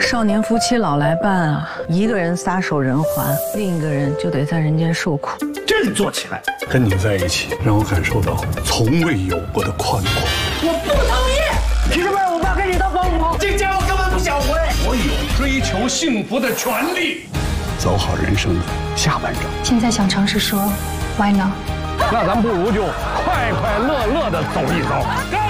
少年夫妻老来伴啊，一个人撒手人寰，另一个人就得在人间受苦。 振作起来！ 跟你在一起，让我感受到从未有过的宽广。 我不同意！凭什么让我爸跟你当保姆？这家我根本不想回。我有追求幸福的权利。 走好人生的下半场。 现在想尝试说 ，Why not？ 那咱不如就快快乐乐的走一走。